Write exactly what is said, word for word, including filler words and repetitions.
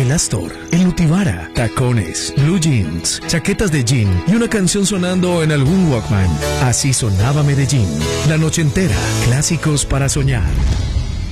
el Astor, el Nutibara, tacones, blue jeans, chaquetas de jean y una canción sonando en algún Walkman. Así sonaba Medellín, la noche entera, clásicos para soñar.